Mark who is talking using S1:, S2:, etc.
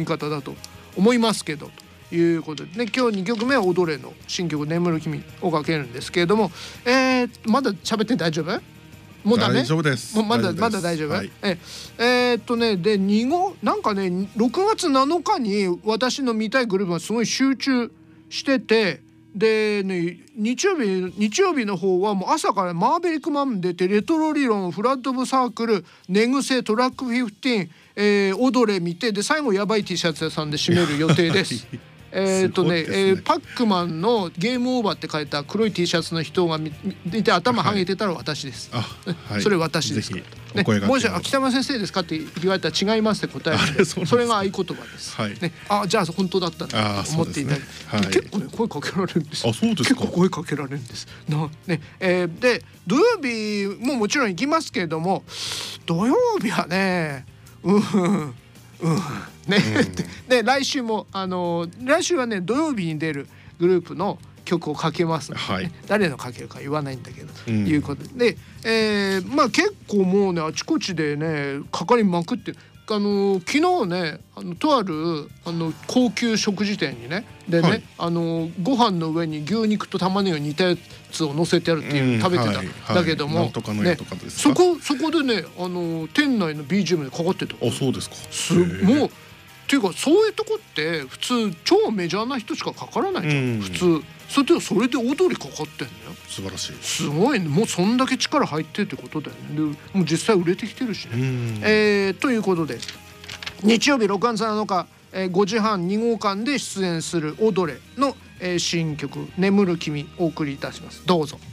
S1: み方だと思いますけどということでね、今日2曲目は踊れの新曲眠る君をかけるんですけれども、まだ喋って大丈夫？もうダメ？
S2: 大丈夫です。
S1: まだ大丈夫？
S2: はい、
S1: で2号なんかね6月7日に私の見たいグループがすごい集中してて、でね日曜日の方はもう朝からマーベリックマン出てレトロ理論フラットオブサークル寝癖トラック15、踊れ見てで最後やばい T シャツ屋さんで締める予定です。パックマンのゲームオーバーって書いた黒い T シャツの人がいて頭はげてたら私です、はい、それ私ですからね、もし北山先生ですかって言われたら違いますって答えるんでそれが合言葉です、はいね、じゃあ本当だったんだと思っていただいて、はい、結構ね声かけられるんです。
S2: そうですか。
S1: 結構声かけられるんですね。で土曜日ももちろん行きますけれども土曜日はねね、で来週も来週はね土曜日に出るグループの曲をかけますので、ね、はい、誰のかけるか言わないんだけど、いうことで、結構もうねあちこちでねかかりまくって昨日ねとある高級食事店にねでね、はい、ご飯の上に牛肉と玉ねぎが煮たやつを乗せてあるっていう、食べてた、はい、だけども、ね、そこでね店内の BGM でかかってた。
S2: そうですか。
S1: もうっていうかそういうとこって普通超メジャーな人しかかからないじゃん、普通それで踊りかかってんだよ。
S2: 素晴らしい。
S1: すごいね。もうそんだけ力入ってるってことだよね。でもう実際売れてきてるしね。ということで日曜日6月7日、5時半2号館で出演する踊れの、新曲眠る君お送りいたします。どうぞ。